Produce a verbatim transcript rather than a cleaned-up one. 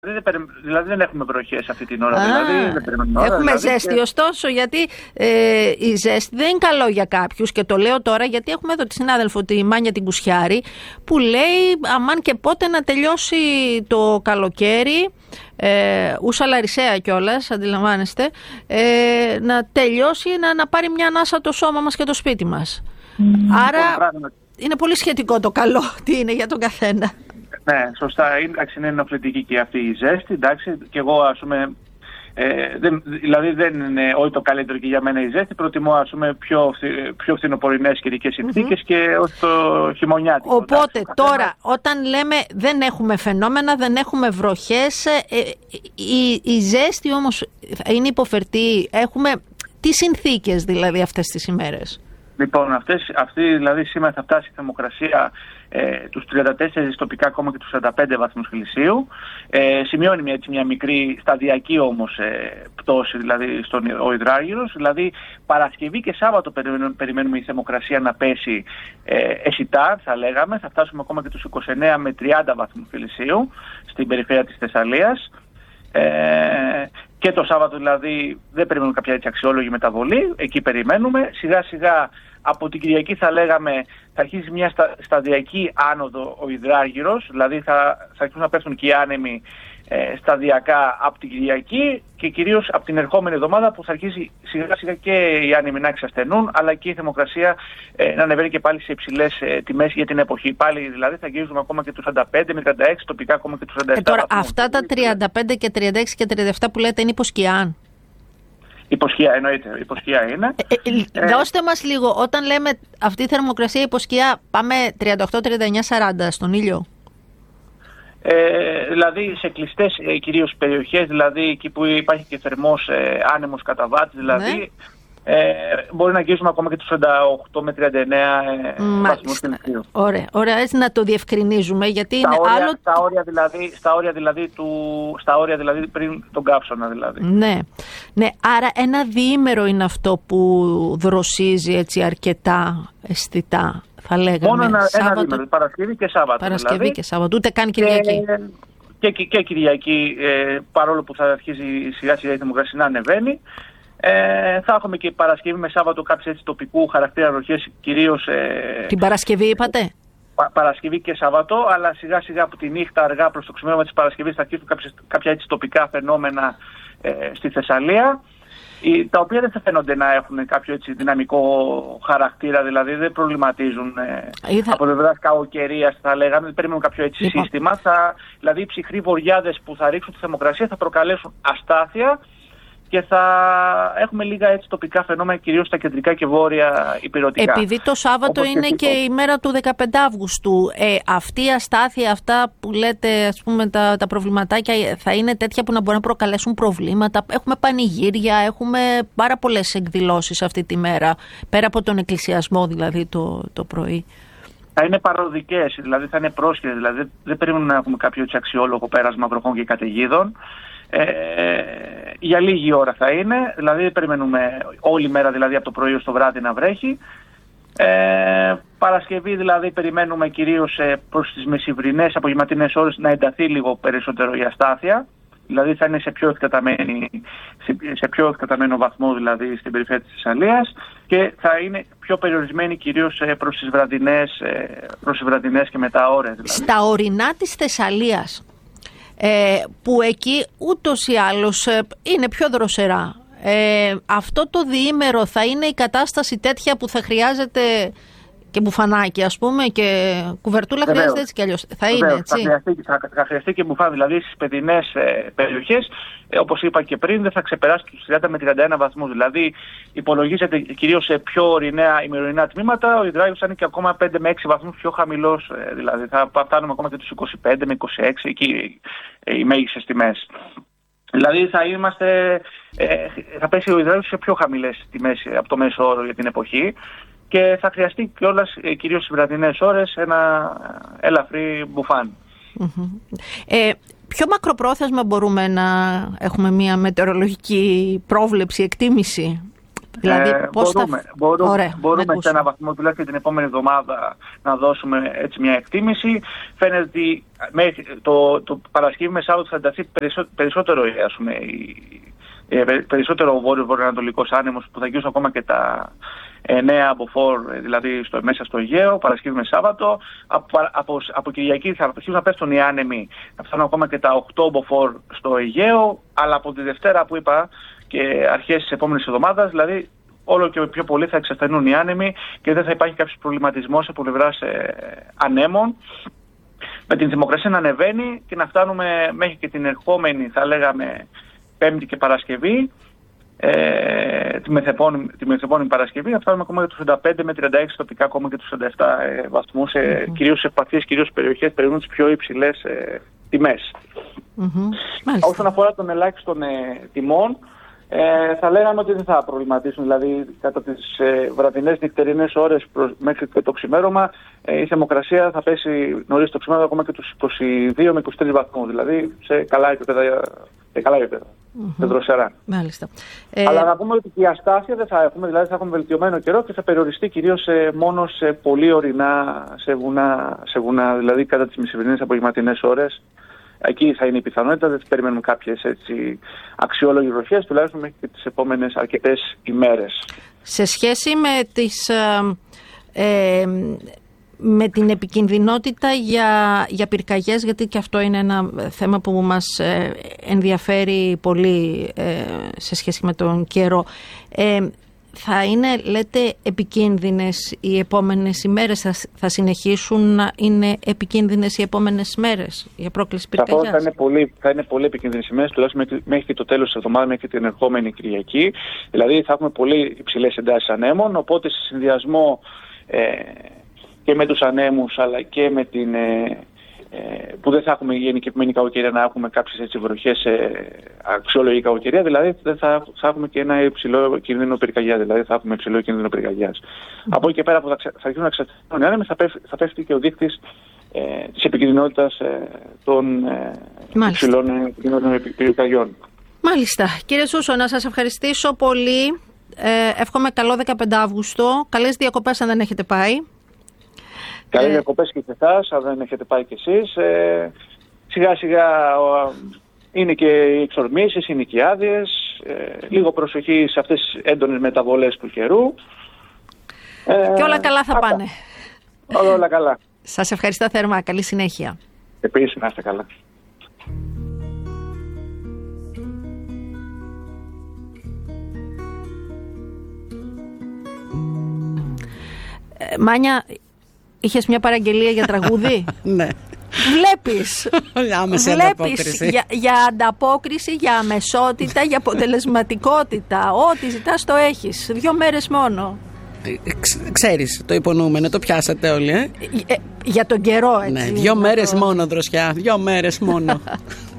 Δηλαδή δεν έχουμε βροχές αυτή την ώρα. Α, δηλαδή, δεν ώρα, έχουμε δηλαδή, ζέστη, και... ωστόσο, γιατί ε, η ζέστη δεν είναι καλό για κάποιους, και το λέω τώρα γιατί έχουμε εδώ τη συνάδελφο, τη Μάνια την Κουσιάρη, που λέει αμάν και πότε να τελειώσει το καλοκαίρι, ε, ούσα Λαρισαία κιόλας, αντιλαμβάνεστε, ε, να τελειώσει, να, να πάρει μια ανάσα το σώμα μας και το σπίτι μας. Mm. Άρα είναι πολύ σχετικό το καλό τι είναι για τον καθένα. Ναι, σωστά. Εντάξει, είναι ενοχλητική και αυτή η ζέστη. Εντάξει, και εγώ, ας πούμε, ε, δεν, δηλαδή δεν είναι όχι το καλύτερο και για μένα η ζέστη. Προτιμώ, ας πούμε, πιο, πιο φθινοπορεινές καιρικές συνθήκες mm-hmm. και όχι το χειμωνιάτικο. Οπότε, εντάξει, τώρα, όταν λέμε δεν έχουμε φαινόμενα, δεν έχουμε βροχές, ε, η, η ζέστη όμως είναι υποφερτή. Έχουμε τι συνθήκες δηλαδή αυτές τις ημέρες? Λοιπόν, αυτές, αυτή δηλαδή σήμερα θα φτάσει η θερμοκρασία ε, τους τριάντα τέσσερα τοπικά, ακόμα και τους σαράντα πέντε βαθμούς Κελσίου. Ε, σημειώνει μια, έτσι, μια μικρή σταδιακή όμως ε, πτώση δηλαδή στον ο υδράργυρος. Δηλαδή Παρασκευή και Σάββατο περιμένουμε, περιμένουμε η θερμοκρασία να πέσει ε, αισθητά, θα λέγαμε. Θα φτάσουμε ακόμα και τους είκοσι εννέα με τριάντα βαθμούς Κελσίου στην περιφέρεια της Θεσσαλίας. Ε, και το Σάββατο δηλαδή δεν περιμένουμε κάποια έτσι αξιόλογη μεταβολή, εκεί περιμένουμε. Σιγά σιγά από την Κυριακή θα λέγαμε θα αρχίσει μια στα, σταδιακή άνοδο ο υδράργυρος, δηλαδή θα, θα αρχίσουν να πέφτουν και οι άνεμοι ε, σταδιακά από την Κυριακή και κυρίως από την ερχόμενη εβδομάδα που θα αρχίσει σιγά σιγά και οι άνεμοι να εξασθενούν, αλλά και η θερμοκρασία ε, να ανεβαίνει και πάλι σε υψηλές ε, τιμές για την εποχή. Πάλι δηλαδή θα γυρίζουμε ακόμα και τους σαράντα πέντε με τριάντα έξι, τοπικά ακόμα και τους σαράντα επτά. Ε, τώρα βαθμούς. Αυτά τα τριάντα πέντε και τριάντα έξι και τριάντα επτά που λέτε είναι υποσκιά? Υποσκιά, εννοείται. Υποσκιά είναι. Ε, ε, δώστε μας λίγο, όταν λέμε αυτή η θερμοκρασία υποσκιά, πάμε τριάντα οκτώ, τριάντα εννέα, σαράντα στον ήλιο? Ε, δηλαδή σε κλειστές ε, κυρίως περιοχές, δηλαδή εκεί που υπάρχει και θερμός ε, άνεμος κατά βάτς, δηλαδή ναι. ε, μπορεί να αγγίσουμε ακόμα και τους σαράντα οκτώ με τριάντα εννέα ε, βαθμούς Κελσίου. Ωραία, ωραία, έτσι να το διευκρινίζουμε, γιατί στα είναι όρια, άλλο... Στα όρια, δηλαδή, στα, όρια δηλαδή του, στα όρια δηλαδή πριν τον κάψωνα δηλαδή. Ναι, ναι, άρα ένα διήμερο είναι αυτό που δροσίζει έτσι αρκετά αισθητά, θα λέγαμε. Μόνο ένα, ένα διήμερο, Παρασκευή και Σάββατο. Παρασκευή δηλαδή. και Σάββατο, ούτε καν Κυριακή. Και, και, και Κυριακή, ε, παρόλο που θα αρχίσει σιγά σιγά η θερμοκρασία να ανεβαίνει. Ε, θα έχουμε και Παρασκευή με Σάββατο κάποιες έτσι τοπικού χαρακτήρα βροχές, κυρίως... Ε, την Παρασκευή είπατε? Πα, Παρασκευή και Σάββατο, αλλά σιγά σιγά από τη νύχτα αργά προς το ξημέρωμα της Παρασκευής θα αρχίσουν κάποιες, κάποια έτσι τοπικά φαινόμενα ε, στη Θεσσαλία, τα οποία δεν θα φαίνονται να έχουν κάποιο έτσι δυναμικό χαρακτήρα, δηλαδή δεν προβληματίζουν ε, Είδα... από πλευράς κακοκαιρίας, θα λέγαμε, δεν περιμένουν κάποιο έτσι Είπα... σύστημα. Θα, δηλαδή οι ψυχροί βοριάδες που θα ρίξουν τη θερμοκρασία θα προκαλέσουν αστάθεια και θα έχουμε λίγα έτσι τοπικά φαινόμενα, κυρίως στα κεντρικά και βόρεια ηπειρωτικά. Επειδή το Σάββατο Όπως είναι και, και η μέρα του δεκαπέντε Αυγούστου, ε, αυτή η αστάθεια, αυτά που λέτε, ας πούμε, τα, τα προβληματάκια θα είναι τέτοια που να μπορούν να προκαλέσουν προβλήματα? Έχουμε πανηγύρια, έχουμε πάρα πολλές εκδηλώσεις αυτή τη μέρα, πέρα από τον εκκλησιασμό δηλαδή το, το πρωί. Θα είναι παροδικές, δηλαδή θα είναι πρόσχερες, δηλαδή δεν περιμένουμε να έχουμε κάποιο έτσι αξιόλογο πέρασμα βροχών και καταιγίδων. Ε, για λίγη ώρα θα είναι, δηλαδή περιμένουμε όλη μέρα, δηλαδή από το πρωί ως το βράδυ να βρέχει. Ε, Παρασκευή δηλαδή περιμένουμε κυρίως προς τις μεσημβρινές απογευματινές ώρες να ενταθεί λίγο περισσότερο η αστάθεια, δηλαδή θα είναι σε πιο εκτεταμένη, σε πιο εκτεταμένο βαθμό δηλαδή στην περιφέρεια της Θεσσαλίας και θα είναι πιο περιορισμένη κυρίως προς τις βραδινές, προς τις βραδινές και μετά ώρες. Δηλαδή. Στα ορεινά της Θεσσαλίας, Ε, που εκεί ούτως ή άλλως ε, είναι πιο δροσερά. Ε, αυτό το διήμερο θα είναι η κατάσταση τέτοια που θα χρειάζεται και μπουφανάκι, ας πούμε, και κουβερτούλα Βεβαίως. Χρειάζεται έτσι κι αλλιώς. Θα Βεβαίως. Είναι έτσι. Θα χρειαστεί, θα, θα χρειαστεί και μπουφάν, δηλαδή στις παιδινές ε, περιοχές, ε, όπως είπα και πριν, δεν θα ξεπεράσει τους τριάντα με τριάντα ένα βαθμούς. Δηλαδή υπολογίζεται κυρίως σε πιο ορεινά ημερορεινά τμήματα, ο υδράργυρος θα είναι και ακόμα πέντε με έξι βαθμούς πιο χαμηλός. Ε, δηλαδή θα φτάνουμε ακόμα και τους είκοσι πέντε με είκοσι έξι, εκεί ε, οι μέγιστες τιμές. Δηλαδή θα είμαστε, ε, θα πέσει ο υδράργυρος σε πιο χαμηλές τιμές από το μέσο όρο για την εποχή. Και θα χρειαστεί κιόλας, κυρίως στις βραδινές ώρες, ένα ελαφρύ μπουφάν. Mm-hmm. Ε, ποιο μακροπρόθεσμα μπορούμε να έχουμε μια μετεωρολογική πρόβλεψη, εκτίμηση? Δηλαδή, ε, πώς μπορούμε θα... μπορούμε, Ωραία, μπορούμε σε έναν βαθμό τουλάχιστον την επόμενη εβδομάδα να δώσουμε έτσι μια εκτίμηση. Φαίνεται ότι το, το Παρασκευή με Σάββατο θα ενταθεί περισσότερο, ας πούμε, περισσότερο ο βόρειο-βορειοανατολικός άνεμος που θα αγγίσουν ακόμα και τα εννέα μποφόρ, δηλαδή στο, μέσα στο Αιγαίο, Παρασκευή με Σάββατο. Από, από, από Κυριακή θα αρχίσουν να πέφτουν οι άνεμοι, θα φτάνουν ακόμα και τα οκτώ μποφόρ στο Αιγαίο, αλλά από τη Δευτέρα που είπα και αρχές της επόμενης εβδομάδας, δηλαδή όλο και πιο πολύ θα εξασθενούν οι άνεμοι και δεν θα υπάρχει κάποιος προβληματισμός από πλευράς ε, ανέμων. Με την θερμοκρασία να ανεβαίνει και να φτάνουμε μέχρι και την ερχόμενη, θα λέγαμε, Πέμπτη και Παρασκευή, ε, τη μεθεπόμενη Παρασκευή, θα φτάνουμε ακόμα και τους τριάντα πέντε με τριάντα έξι τοπικά, ακόμα και τους τριάντα επτά ε, βαθμούς, ε, mm-hmm. κυρίως σε ευπαθείς, κυρίως σε περιοχές περιμένουν τις πιο υψηλές ε, τιμές. Mm-hmm. Όσον αφορά των ελάχιστων ε, τιμών, Ε, θα λέγαμε ότι δεν θα προβληματίσουν, δηλαδή κατά τις ε, βραδινές νυχτερινές ώρες προς, μέχρι και το ξημέρωμα ε, η θερμοκρασία θα πέσει νωρίς το ξημέρωμα ακόμα και τους είκοσι δύο με είκοσι τρεις βαθμούς, δηλαδή σε καλά επίπεδα, σε καλά επίπεδα, mm-hmm. σε δροσερά. Μάλιστα. Αλλά ε... να πούμε ότι η αστάθεια δεν θα έχουμε, δηλαδή θα έχουμε βελτιωμένο καιρό και θα περιοριστεί κυρίως ε, μόνο σε πολύ ορεινά, σε βουνά, σε βουνά, δηλαδή κατά τις μεσημερινές απογευματινές ώρες. Εκεί θα είναι η πιθανότητα, δεν περιμένουμε κάποιες έτσι αξιόλογες βροχές, τουλάχιστον μέχρι και τις επόμενες αρκετές ημέρες. Σε σχέση με, τις, ε, με την επικινδυνότητα για, για πυρκαγιές, γιατί και αυτό είναι ένα θέμα που μας ενδιαφέρει πολύ ε, σε σχέση με τον καιρό, ε, θα είναι, λέτε, επικίνδυνες οι επόμενες ημέρες, θα, θα συνεχίσουν να είναι επικίνδυνες οι επόμενες μέρες για πρόκληση πυρκαγιάς? Θα είναι πολύ, θα είναι πολύ επικίνδυνες ημέρες, τουλάχιστον μέχρι, μέχρι και το τέλος της εβδομάδας, μέχρι και την ερχόμενη Κυριακή. Δηλαδή θα έχουμε πολύ υψηλές εντάσεις ανέμων, οπότε σε συνδυασμό ε, και με τους ανέμους αλλά και με την... Ε, που δεν θα έχουμε γενικευμένη κακοκαιρία, να έχουμε κάποιες έτσι βροχές σε αξιόλογη κακοκαιρία, δηλαδή δεν θα, θα έχουμε και ένα υψηλό κίνδυνο πυρκαγιάς, δηλαδή θα έχουμε υψηλό κίνδυνο πυρκαγιάς. Mm-hmm. Από εκεί και πέρα που θα, θα αρχίσουν να εξαρτηθούν οι άνεμοι, θα, θα πέφτει και ο δείκτης ε, της επικινδυνότητας ε, των ε, υψηλών ε, κίνδυνων πυρκαγιών. Μάλιστα. Κύριε Σούσο, να σας ευχαριστήσω πολύ. Ε, εύχομαι καλό δεκαπέντε Αυγούστου. Καλές διακοπές αν δεν έχετε πάει. Καλές ε... διακοπές και σε εσάς, αν δεν έχετε πάει κι εσείς. Ε, σιγά σιγά ο, είναι και οι εξορμήσεις, είναι και οι άδειες. Ε, λίγο προσοχή σε αυτές τις έντονες μεταβολές του καιρού. Ε, και όλα καλά θα αυτά. Πάνε. Όλα, όλα καλά. Σας ευχαριστώ θερμά. Καλή συνέχεια. Επίσης, να είστε καλά. Ε, Μάνια, είχες μια παραγγελία για τραγούδι? Ναι. Βλέπεις, Βλέπεις για, για ανταπόκριση, για αμεσότητα, για αποτελεσματικότητα. Ό,τι ζητάς το έχεις. Δύο μέρες μόνο. Ε, ξέρεις, το υπονοούμενο, το πιάσατε όλοι, ε? ε, ε για τον καιρό, έτσι. Ναι, δύο μέρες μόνο, δροσιά, δύο μέρες μόνο.